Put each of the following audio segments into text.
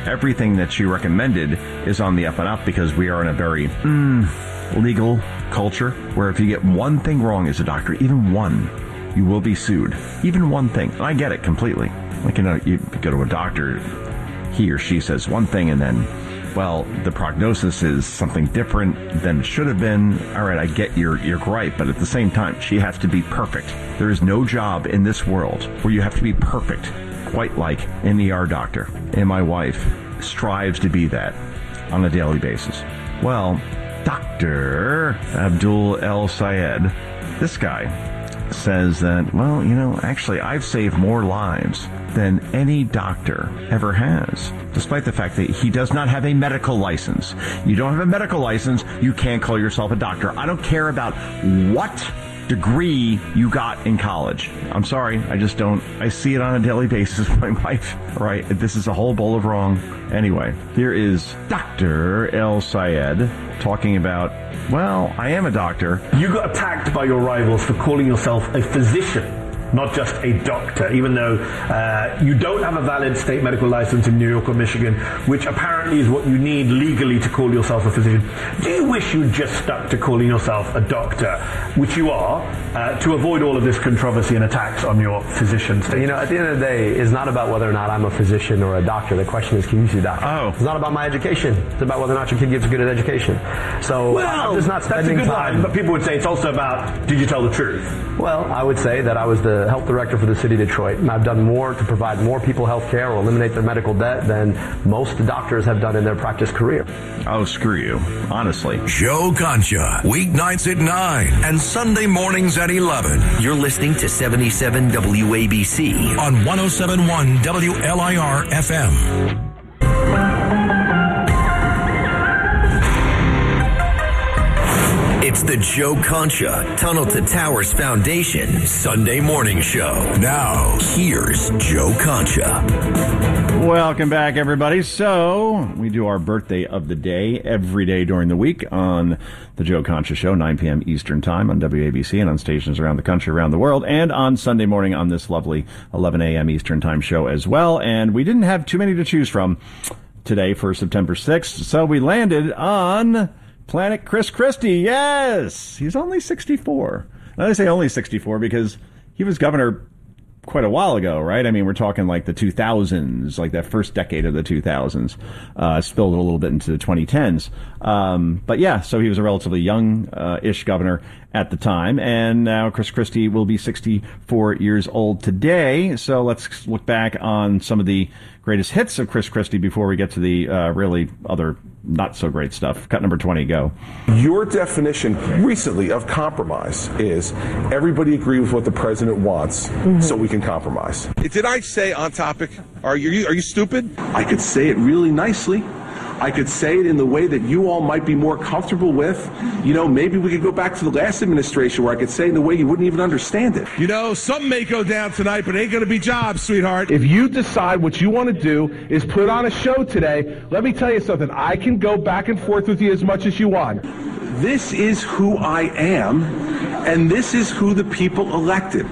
everything that she recommended is on the up and up because we are in a very legal culture where if you get one thing wrong as a doctor, even one, you will be sued. Even one thing. And I get it completely. Like, you go to a doctor, he or she says one thing and then, well, the prognosis is something different than it should have been. All right, I get your gripe, but at the same time, she has to be perfect. There is no job in this world where you have to be perfect, quite like an ER doctor. And my wife strives to be that on a daily basis. Well, Dr. Abdul El Sayed, this guy, says that, well, actually, I've saved more lives than any doctor ever has, despite the fact that he does not have a medical license. You don't have a medical license, you can't call yourself a doctor. I don't care about what degree you got in college. I'm sorry, I just don't. I see it on a daily basis with my wife. Right? This is a whole bowl of wrong. Anyway, here is Dr. El Sayed talking about, well, I am a doctor. You got attacked by your rivals for calling yourself a physician, not just a doctor, even though you don't have a valid state medical license in New York or Michigan, which apparently is what you need legally to call yourself a physician. Do you wish you'd just stuck to calling yourself a doctor, which you are, to avoid all of this controversy and attacks on your physician status? At the end of the day, it's not about whether or not I'm a physician or a doctor. The question is, can you see a doctor? Oh. It's not about my education. It's about whether or not your kid gets a good education. So well, I'm just not spending that's a good time. line, but people would say it's also about, did you tell the truth? Well, I would say that I was the health director for the city of Detroit, and I've done more to provide more people health care or eliminate their medical debt than most doctors have done in their practice career. Oh, screw you. Honestly. Joe Concha, weeknights at 9 and Sunday mornings at 11. You're listening to 77 WABC on 107.1 WLIR FM. It's the Joe Concha Tunnel to Towers Foundation Sunday morning show. Now, here's Joe Concha. Welcome back, everybody. So, we do our birthday of the day every day during the week on the Joe Concha Show, 9 p.m. Eastern Time on WABC and on stations around the country, around the world, and on Sunday morning on this lovely 11 a.m. Eastern Time show as well. And we didn't have too many to choose from today for September 6th, so we landed on Planet Chris Christie. Yes! He's only 64. Now, I say only 64 because he was governor quite a while ago, right? I mean, we're talking like the 2000s, like that first decade of the 2000s. Spilled a little bit into the 2010s. But yeah, so he was a relatively young-ish governor at the time. And now Chris Christie will be 64 years old today. So let's look back on some of the greatest hits of Chris Christie before we get to the really other not-so-great stuff. Cut number 20, go. Your definition recently of compromise is everybody agree with what the president wants so we can compromise. Did I say on topic? Are you stupid? I could say it really nicely. I could say it in the way that you all might be more comfortable with. Maybe we could go back to the last administration where I could say it in the way you wouldn't even understand it. Something may go down tonight, but it ain't going to be jobs, sweetheart. If you decide what you want to do is put on a show today, let me tell you something. I can go back and forth with you as much as you want. This is who I am, and this is who the people elected.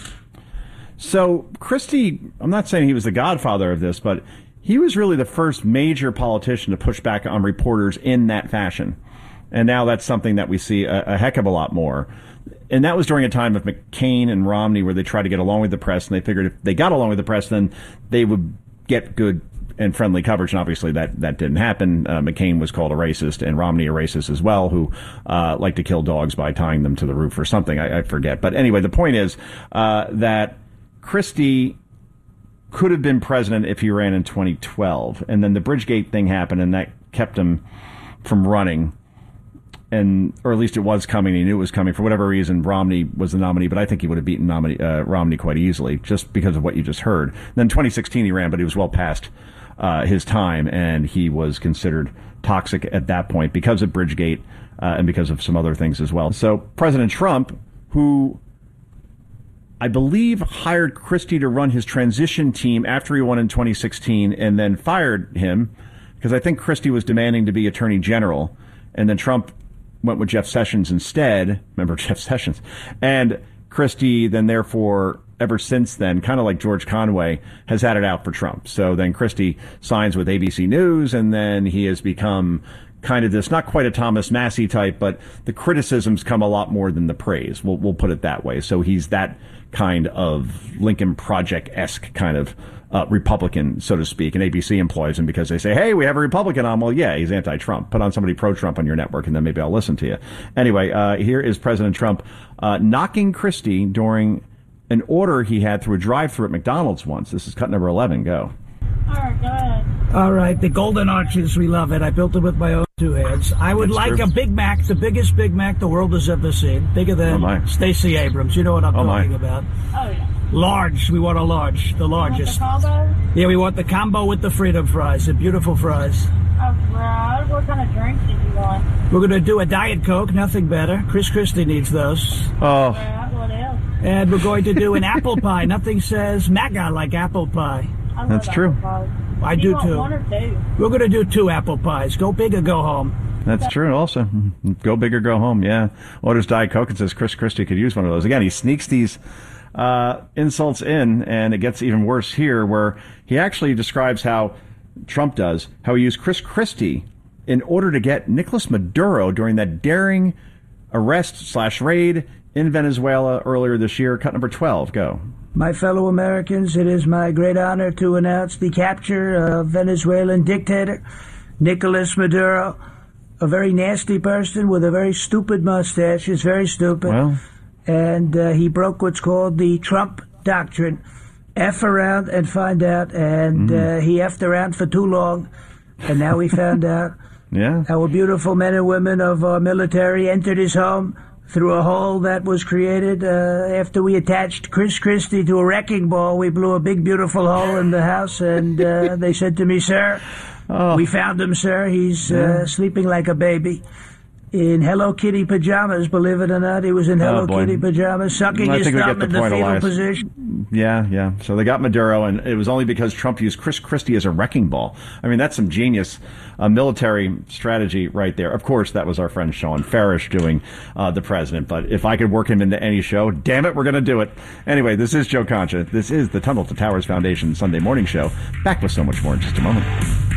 So Christie, I'm not saying he was the godfather of this, but he was really the first major politician to push back on reporters in that fashion. And now that's something that we see a heck of a lot more. And that was during a time of McCain and Romney where they tried to get along with the press, and they figured if they got along with the press, then they would get good and friendly coverage. And obviously that didn't happen. McCain was called a racist, and Romney a racist as well, who liked to kill dogs by tying them to the roof or something. I forget. But anyway, the point is that Christie could have been president if he ran in 2012. And then the Bridgegate thing happened, and that kept him from running. Or at least it was coming. He knew it was coming. For whatever reason, Romney was the nominee, but I think he would have beaten Romney quite easily just because of what you just heard. Then 2016 he ran, but he was well past his time, and he was considered toxic at that point because of Bridgegate and because of some other things as well. So President Trump, who I believe hired Christie to run his transition team after he won in 2016 and then fired him because I think Christie was demanding to be attorney general, and then Trump went with Jeff Sessions instead. Remember Jeff Sessions? And Christie then therefore ever since then, kind of like George Conway, has had it out for Trump. So then Christie signs with ABC News, and then he has become kind of this, not quite a Thomas Massey type, but the criticisms come a lot more than the praise. We'll put it that way. So he's that kind of Lincoln Project-esque kind of Republican, so to speak, and ABC employs him because they say, hey, we have a Republican on. Well, yeah, he's anti-Trump. Put on somebody pro-Trump on your network, and then maybe I'll listen to you. Anyway, here is President Trump knocking Christie during an order he had through a drive-thru at McDonald's once. This is cut number 11. Go. All right, go ahead. All right, the Golden Arches, we love it. I built it with my own two hands. I would like a Big Mac, the biggest Big Mac the world has ever seen. Bigger than Stacey Abrams. You know what I'm talking about. Oh, yeah. Large. We want a large. The largest. You want the combo? Yeah, we want the combo with the freedom fries. The beautiful fries. All right. What kind of drinks did you want? We're going to do a Diet Coke. Nothing better. Chris Christie needs those. Oh. All right, what else? And we're going to do an apple pie. Nothing says MAGA like apple pie. I love That's true. I do want too. One or two? We're going to do 2 apple pies. Go big or go home. That's true also. Go big or go home, yeah. Orders Diet Coke and says Chris Christie could use one of those. Again, he sneaks these insults in, and it gets even worse here, where he actually describes how Trump does, how he used Chris Christie in order to get Nicolas Maduro during that daring arrest/raid in Venezuela earlier this year. Cut number 12, go. My fellow Americans, it is my great honor to announce the capture of Venezuelan dictator Nicolas Maduro, a very nasty person with a very stupid mustache. He's very stupid. Well. And he broke what's called the Trump doctrine. F around and find out. And he effed around for too long. And now we found out. Yeah. Our beautiful men and women of our military entered his home through a hole that was created after we attached Chris Christie to a wrecking ball. We blew a big, beautiful hole in the house, and they said to me, sir, we found him, sir. He's sleeping like a baby in Hello Kitty pajamas, believe it or not. He was in Hello Kitty pajamas, sucking his thumb in the fetal position. Yeah. So they got Maduro, and it was only because Trump used Chris Christie as a wrecking ball. I mean, that's some genius military strategy right there. Of course, that was our friend Sean Farish doing the president, but if I could work him into any show, damn it, we're going to do it. Anyway, this is Joe Concha. This is the Tunnel to Towers Foundation Sunday Morning Show. Back with so much more in just a moment.